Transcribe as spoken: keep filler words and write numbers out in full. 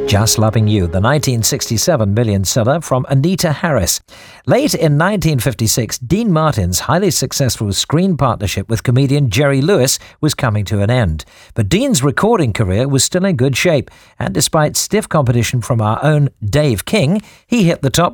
Just Loving You, the nineteen sixty-seven million seller from Anita Harris. Late in nineteen fifty-six, Dean Martin's highly successful screen partnership with comedian Jerry Lewis was coming to an end. But Dean's recording career was still in good shape, and despite stiff competition from our own Dave King, he hit the top